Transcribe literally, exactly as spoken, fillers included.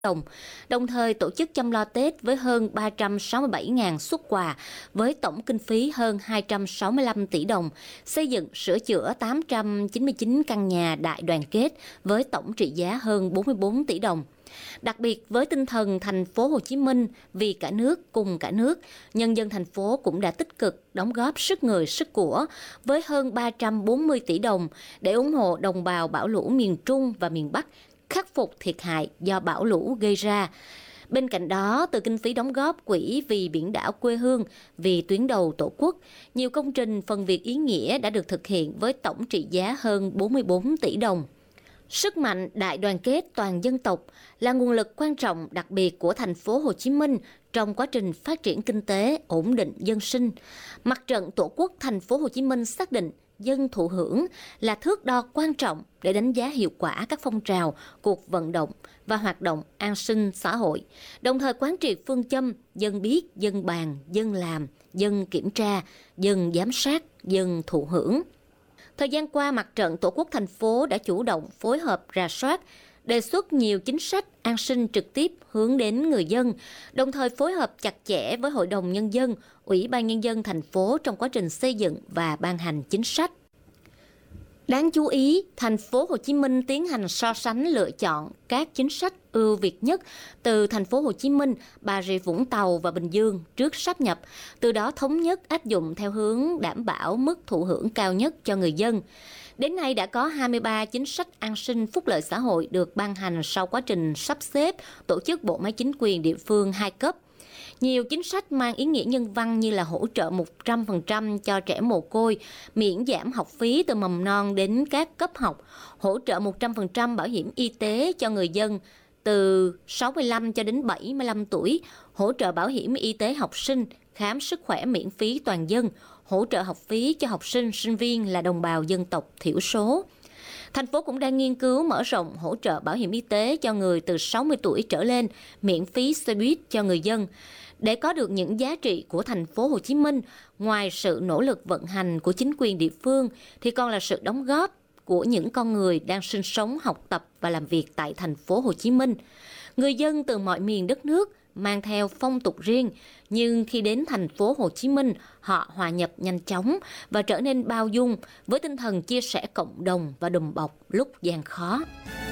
đồng, đồng thời tổ chức chăm lo Tết với hơn ba trăm sáu mươi bảy nghìn suất quà với tổng kinh phí hơn hai trăm sáu mươi lăm tỷ đồng, xây dựng sửa chữa tám trăm chín mươi chín căn nhà đại đoàn kết với tổng trị giá hơn bốn mươi bốn tỷ đồng. Đặc biệt với tinh thần thành phố Hồ Chí Minh vì cả nước cùng cả nước, nhân dân thành phố cũng đã tích cực đóng góp sức người sức của với hơn ba trăm bốn mươi tỷ đồng để ủng hộ đồng bào bão lũ miền Trung và miền Bắc khắc phục thiệt hại do bão lũ gây ra. Bên cạnh đó, từ kinh phí đóng góp quỹ vì biển đảo quê hương, vì tuyến đầu Tổ quốc, nhiều công trình phần việc ý nghĩa đã được thực hiện với tổng trị giá hơn bốn mươi bốn tỷ đồng. Sức mạnh đại đoàn kết toàn dân tộc là nguồn lực quan trọng đặc biệt của thành phố Hồ Chí Minh trong quá trình phát triển kinh tế, ổn định dân sinh. Mặt trận Tổ quốc thành phố Hồ Chí Minh xác định dân thụ hưởng là thước đo quan trọng để đánh giá hiệu quả các phong trào, cuộc vận động và hoạt động an sinh xã hội, đồng thời quán triệt phương châm dân biết, dân bàn, dân làm, dân kiểm tra, dân giám sát, dân thụ hưởng. Thời gian qua, Mặt trận Tổ quốc thành phố đã chủ động phối hợp rà soát, đề xuất nhiều chính sách an sinh trực tiếp hướng đến người dân, đồng thời phối hợp chặt chẽ với Hội đồng Nhân dân, Ủy ban Nhân dân thành phố trong quá trình xây dựng và ban hành chính sách. Đáng chú ý, thành phố Hồ Chí Minh tiến hành so sánh lựa chọn các chính sách ưu việt nhất từ thành phố Hồ Chí Minh, Bà Rịa Vũng Tàu và Bình Dương trước sáp nhập, từ đó thống nhất áp dụng theo hướng đảm bảo mức thụ hưởng cao nhất cho người dân. Đến nay đã có hai mươi ba chính sách an sinh phúc lợi xã hội được ban hành sau quá trình sắp xếp, tổ chức bộ máy chính quyền địa phương hai cấp. Nhiều chính sách mang ý nghĩa nhân văn như là hỗ trợ một trăm phần trăm cho trẻ mồ côi, miễn giảm học phí từ mầm non đến các cấp học, hỗ trợ một trăm phần trăm bảo hiểm y tế cho người dân từ sáu mươi lăm cho đến bảy mươi lăm tuổi, hỗ trợ bảo hiểm y tế học sinh, khám sức khỏe miễn phí toàn dân, hỗ trợ học phí cho học sinh, sinh viên là đồng bào dân tộc thiểu số. Thành phố cũng đang nghiên cứu mở rộng hỗ trợ bảo hiểm y tế cho người từ sáu mươi tuổi trở lên, miễn phí xe buýt cho người dân. Để có được những giá trị của thành phố Hồ Chí Minh, ngoài sự nỗ lực vận hành của chính quyền địa phương thì còn là sự đóng góp của những con người đang sinh sống, học tập và làm việc tại thành phố Hồ Chí Minh. Người dân từ mọi miền đất nước mang theo phong tục riêng, nhưng khi đến thành phố Hồ Chí Minh, họ hòa nhập nhanh chóng và trở nên bao dung với tinh thần chia sẻ cộng đồng và đùm bọc lúc gian khó.